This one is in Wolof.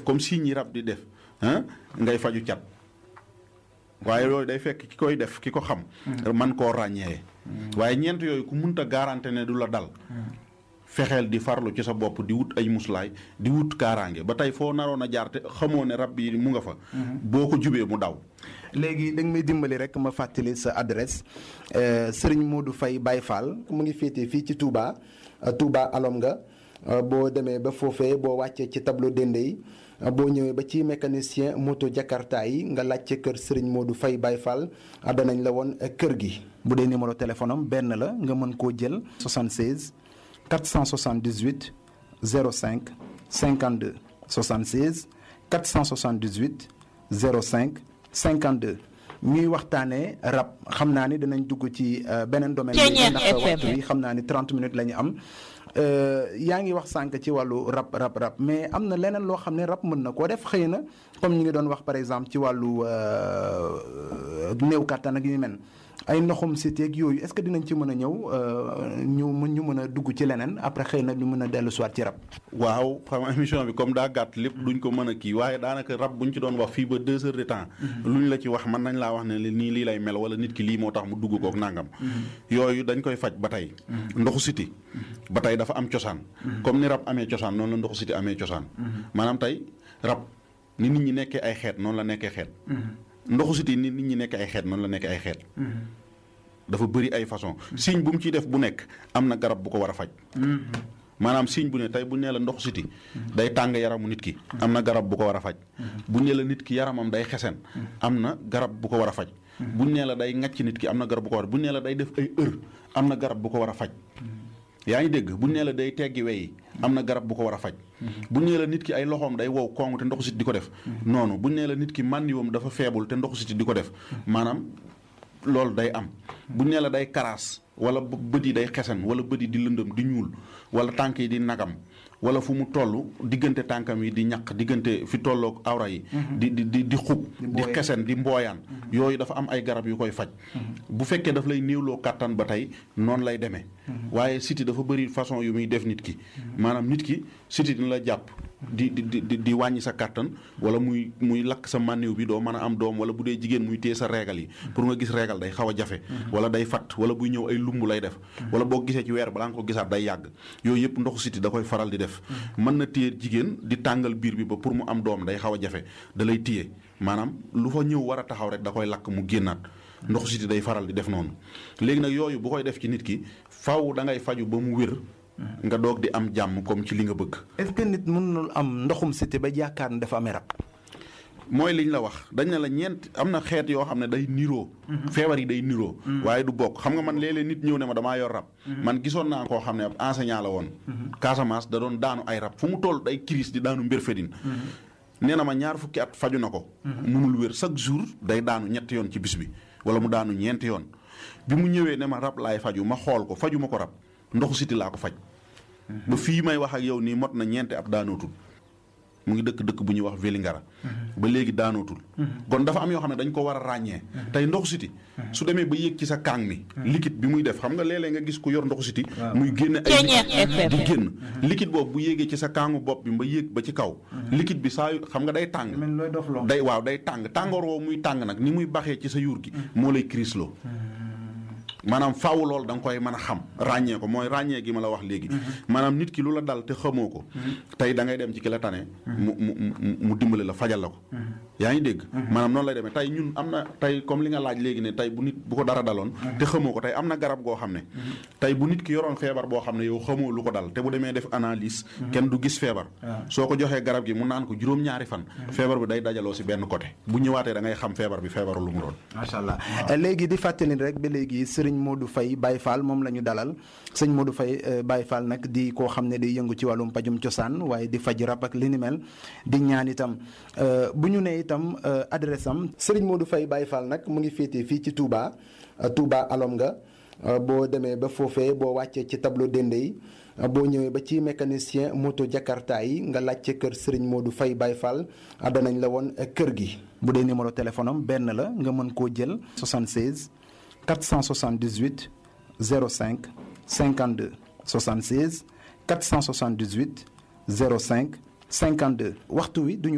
comme si ñi rab di def ngay faju cat waaye loolu day fekk ki koy def ki ko xam man koo ràññee waaye ñeent yooyu ku munta garanté ne du la dal fexeel di farlu ci sa bopp di wut ay muslaay di wut kaaraange ba tey foo naroon a jaar te xamoo ne rab yi mu nga fa boo ko jubee mu daw. léegi da nga may dimbali rek ma fàttali sa adresse Serigne Modou Faye Baye Fall mu ngi féetee fii ci Touba alom nga boo demee ba foofee boo wàccee ci tableau dende yi boo ñëwee ba ci mécanicien moto Jakarta yi nga laajte kër Serigne Modou Faye Baye Fall danañ la woon kër gi. bu dee numéro téléphone am benn la nga mën koo jël 76 478 05 52 76 478 05 52 ñuy waxtaanee rab xam naa ni dinañ dugg ci beneen domaine bi ndax waxtu wi xam naa ni 30 minutes la ñu am yaa ngi wax sànq ci wàllu rab mais am na leneen loo xam ne rab mën na koo def xëy na comme ñu ngi doon wax par exemple ci wàllu néew kàttan ak yu mel ay ndoxum cité ak yooyu est-ce que dinañ ci mën a ñëw ñu mën a dugg ci leneen après xëy na ñu mën a dellu soit ci rab. waaw xam nga émission bi comme daa gàtt lépp duñ ko mën a kii waaye daanaka rab buñ ci doon wax fii ba 2 heures de temps. luñ la ci wax mën nañ laa wax ne nii lii lay mel wala nit ki lii moo tax mu dugg kook nangam. yooyu dañ koy faj ba tey. ndoxu cité ba tey dafa am cosaan. comme ni rab amee cosaan noonu la ndoxu cité amee cosaan. maanaam tey rab ni nit ñi nekkee ay xeet noonu la nekkee xeet. ndoxu siti nit ñi nekk ay xeet noonu la nekk ay xeet dafa bëri ay façon signe bu mu ciy def bu nekk am na garab bu ko war a faj maanaam signe bu ne tey bu nee la ndoxu siti day tàng yaramu nit ki am na garab bu ko war a faj bu nee la nit ki yaramam day xesen am na garab bu ko war a faj bu nee la day ŋàcc nit ki am na garab bu ko war a bu nee la day def ay am na garab bu ko war a faj yaa ngi dégg bu nee la day teggi weyi am na garab bu ko war a faj bu nee la nit ki ay loxoom day wow kong te ndoxu siti di ko def noonu bu nee la nit ki màndiwam dafa feebul te ndoxu siti di ko def maanaam loolu day am bu nee la day karaas wala bët yi day xesen wala bët yi di lëndëm di ñuul wala tànk yi di nagam wala fu mu toll diggante tànkam yi di ñaq diggante fi tolloog awra yi di xub di xesen di mbooyaan yooyu dafa am ay garab yu koy faj bu fekkee daf lay néewloo kàttan ba tey noonu lay demee waaye siti dafa bëri façon yu muy def nit ki maanaam nit ki siti dina la jàpp di wàññi sa kàttan wala muy lakk sa mànniw bi doo mën a am doom wala bu dee jigéen muy téye sa régal yi pour nga gis régal day xaw a jafe wala day fatt wala buy ñëw ay lumb lay def wala boo gisee ci weer balaa nga ko gisaat day yàgg yooyu yëpp ndoxu siti da koy faral di def mën na téye jigéen di tàngal biir bi ba pour mu am doom day xaw a jafe da lay téye maanaam lu fa ñëw war a taxaw rek da koy lakk mu génnaat ndoxu siti day faral di def noonu léegi nag yooyu bu koy def ci nit ki faw da ngay faju ba mu wér nga doog di am jàmm comme ci li nga bëgg. est-ce que nit mënul am ndoxum cité ba yaakaar ne dafa amee rab. mooy liñ la wax dañ ne la ñeent am na xeet yoo xam ne day niroo. feebar yi day niroo. waaye du bokk xam nga man léeg-léeg nit ñëw ne ma damaa yor rab. man gisoon naa koo xam ne ab enseignant la woon. Casamance da doon daanu ay rab fu mu toll day crise di daanu mbir fedin. nee na ma ñaar fukki at faju na ko. mënul wér chaque jour day daanu ñetti yoon ci bis bi wala mu daanu ñeenti yoon bi mu ñëwee ne ma rab laay faju ma xool ko faju ma ko rab ndoxu siti laa ko faj. ba fii may wax ak yow nii mot na ñeenti ab daanootul mu ngi dëkk bu ñuy wax Vélingara ba léegi daanootul kon dafa am yoo xam ne dañ ko war a ràññee tey ndoxu siti su demee ba yéeg ci sa kaang mi liquide bi muy def xam nga léeg-léeg nga gis ku yor ndoxu siti muy génne ay liquide di génn liquide boobu bu yéegee ci sa kaangu bopp bi ba yéeg ba ci kaw liquide bi saa yu xam nga day tàng day tàng tàngoor woowu muy tàng nag ni muy baxee ci sa yuur gi moo lay crisloo maanaam faaw loolu da nga koy mën a xam ràññee ko mooy ràññee gi ma la wax léegi maanaam nit ki lu la dal te xamoo ko tey da ngay dem ci ki la tane mu dimbali la fajal la ko yaa ngi dégg maanaam noonu lay demee tey ñun am na tey comme li nga laaj léegi ne tey bu nit bu ko dara daloon te xamoo ko tey am na garab goo xam ne tey bu nit ki yoroon feebar boo xam ne yow xamoo lu ko dal te bu demee def analyse kenn du gis feebar soo ko joxee garab gi mu naan ko juróom-ñaari fan feebar bi day dajaloo si benn côté bu ñëwaatee da ngay xam feebar bi feebaru lu mu doon. macha allah léegi di fàttali rek ba léegi sëriñ Modou Faye Baye Fall moom la ñu dalal sëñ Modou Faye Baye Fall nag di koo xam ne di yëngu ci wàllum pajum cosaan waaye di faj rab ak li ni mel di ñaan itam bu ñu nee itam adresse am sëriñ Modou Faye Baye Fall nag mu ngi féetee fii ci Touba alom nga boo demee ba foofee boo wàccee ci tableau dende yi boo ñëwee ba ci mécanicien moto Jakarta yi nga laajte kër Serigne Modou Faye Baye Fall danañ la woon kër gi. bu dee numéro téléphone am benn la nga mën koo jël 76 478 05 52 76 478 05 52 waxtu wi duñu